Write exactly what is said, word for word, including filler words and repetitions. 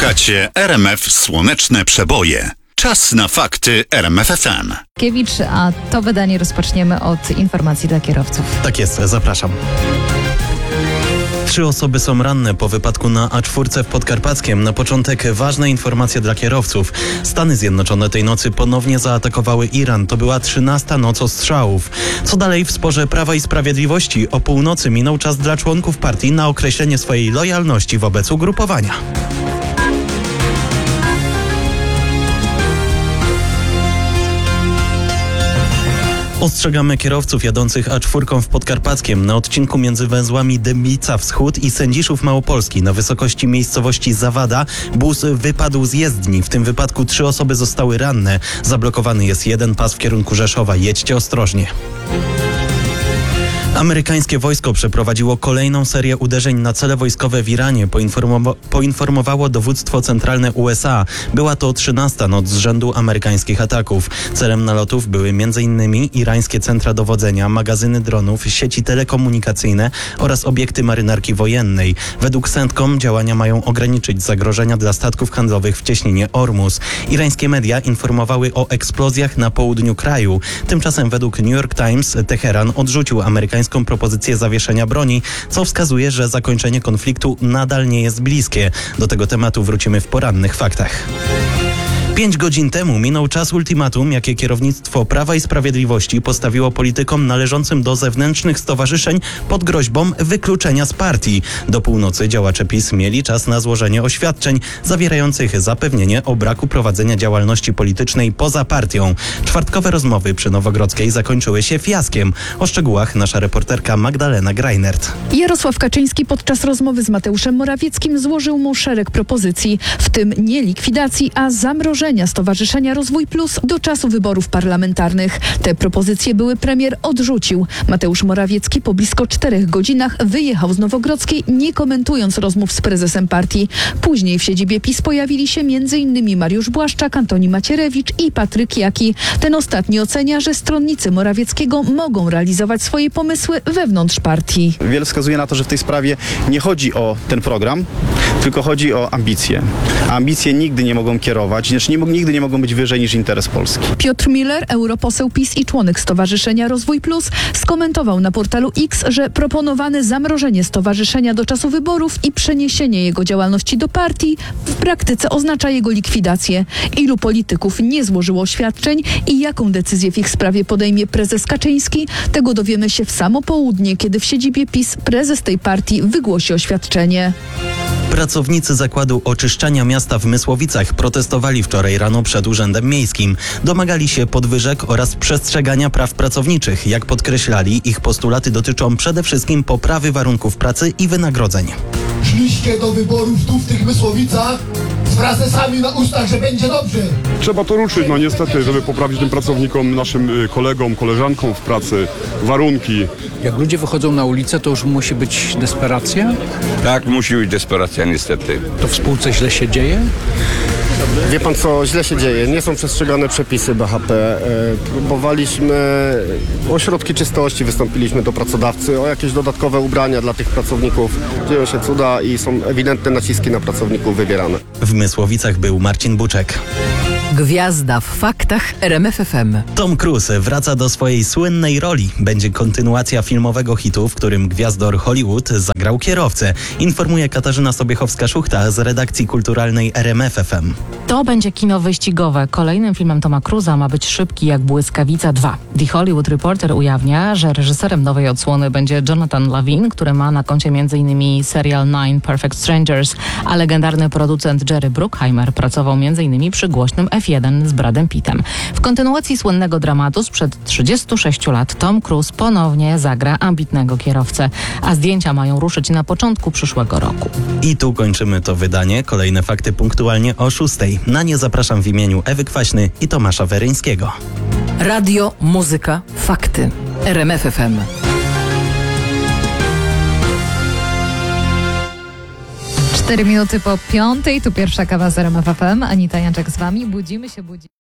Słuchacie R M F Słoneczne Przeboje. Czas na fakty R M F F M. Kiewicz, a to wydanie rozpoczniemy od informacji dla kierowców. Tak jest, zapraszam. Trzy osoby są ranne po wypadku na A cztery w Podkarpackiem. Na początek ważna informacja dla kierowców. Stany Zjednoczone tej nocy ponownie zaatakowały Iran. To była trzynasta noc ostrzałów. Co dalej w sporze Prawa i Sprawiedliwości? O północy minął czas dla członków partii na określenie swojej lojalności wobec ugrupowania. Ostrzegamy kierowców jadących A cztery w Podkarpackiem. Na odcinku między węzłami Dębica Wschód i Sędziszów Małopolski na wysokości miejscowości Zawada bus wypadł z jezdni. W tym wypadku trzy osoby zostały ranne. Zablokowany jest jeden pas w kierunku Rzeszowa. Jedźcie ostrożnie. Amerykańskie wojsko przeprowadziło kolejną serię uderzeń na cele wojskowe w Iranie, poinformowa- poinformowało dowództwo centralne U S A. Była to trzynasta noc z rzędu amerykańskich ataków. Celem nalotów były m.in. irańskie centra dowodzenia, magazyny dronów, sieci telekomunikacyjne oraz obiekty marynarki wojennej. Według CENTCOM działania mają ograniczyć zagrożenia dla statków handlowych w cieśninie Ormus. Irańskie media informowały o eksplozjach na południu kraju. Tymczasem według New York Times Teheran odrzucił amerykańską propozycję zawieszenia broni, co wskazuje, że zakończenie konfliktu nadal nie jest bliskie. Do tego tematu wrócimy w porannych faktach. Pięć godzin temu minął czas ultimatum, jakie kierownictwo Prawa i Sprawiedliwości postawiło politykom należącym do zewnętrznych stowarzyszeń pod groźbą wykluczenia z partii. Do północy działacze PiS mieli czas na złożenie oświadczeń zawierających zapewnienie o braku prowadzenia działalności politycznej poza partią. Czwartkowe rozmowy przy Nowogrodzkiej zakończyły się fiaskiem. O szczegółach nasza reporterka Magdalena Greinert. Jarosław Kaczyński podczas rozmowy z Mateuszem Morawieckim złożył mu szereg propozycji, w tym nie likwidacji, a zamrożenia Stowarzyszenia Rozwój Plus do czasu wyborów parlamentarnych. Te propozycje były premier odrzucił. Mateusz Morawiecki po blisko czterech godzinach wyjechał z Nowogrodzkiej, nie komentując rozmów z prezesem partii. Później w siedzibie PiS pojawili się m.in. Mariusz Błaszczak, Antoni Macierewicz i Patryk Jaki. Ten ostatni ocenia, że stronnicy Morawieckiego mogą realizować swoje pomysły wewnątrz partii. Wiele wskazuje na to, że w tej sprawie nie chodzi o ten program, tylko chodzi o ambicje. A ambicje nigdy nie mogą kierować, znaczy nie, nigdy nie mogą być wyżej niż interes Polski. Piotr Miller, europoseł PiS i członek Stowarzyszenia Rozwój Plus, skomentował na portalu X, że proponowane zamrożenie stowarzyszenia do czasu wyborów i przeniesienie jego działalności do partii w praktyce oznacza jego likwidację. Ilu polityków nie złożyło oświadczeń i jaką decyzję w ich sprawie podejmie prezes Kaczyński, tego dowiemy się w samo południe, kiedy w siedzibie PiS prezes tej partii wygłosi oświadczenie. Pracownicy Zakładu Oczyszczania Miasta w Mysłowicach protestowali wczoraj rano przed Urzędem Miejskim. Domagali się podwyżek oraz przestrzegania praw pracowniczych. Jak podkreślali, ich postulaty dotyczą przede wszystkim poprawy warunków pracy i wynagrodzeń. Szliście do wyborów tu w tych Mysłowicach z frazesami na ustach, że będzie dobrze. Trzeba to ruszyć, no niestety, żeby poprawić tym pracownikom, naszym kolegom, koleżankom w pracy warunki. Jak ludzie wychodzą na ulicę, to już musi być desperacja? Tak, musi być desperacja niestety. To w spółce źle się dzieje? Wie pan co, źle się dzieje. Nie są przestrzegane przepisy B H P. Próbowaliśmy o środki czystości, wystąpiliśmy do pracodawcy o jakieś dodatkowe ubrania dla tych pracowników. Dzieją się cuda i są ewidentne naciski na pracowników wywierane. W Mysłowicach był Marcin Buczek. Gwiazda w faktach R M F F M. Tom Cruise wraca do swojej słynnej roli. Będzie kontynuacja filmowego hitu, w którym gwiazdor Hollywood zagrał kierowcę. Informuje Katarzyna Sobiechowska-Szuchta z redakcji kulturalnej R M F F M. To będzie kino wyścigowe. Kolejnym filmem Toma Cruise'a ma być Szybki jak błyskawica dwa. The Hollywood Reporter ujawnia, że reżyserem nowej odsłony będzie Jonathan Levine, który ma na koncie m.in. serial Nine Perfect Strangers, a legendarny producent Jerry Bruckheimer pracował m.in. przy głośnym F jeden z Bradem Pittem. W kontynuacji słynnego dramatu sprzed trzydziestu sześciu lat Tom Cruise ponownie zagra ambitnego kierowcę, a zdjęcia mają ruszyć na początku przyszłego roku. I tu kończymy to wydanie. Kolejne fakty punktualnie o szóstej. Na nie zapraszam w imieniu Ewy Kwaśny i Tomasza Weryńskiego. Radio, muzyka, fakty. R M F F M. Cztery minuty po piątej, tu pierwsza kawa z R M F F M. Anita Janczak z wami. Budzimy się, budzimy.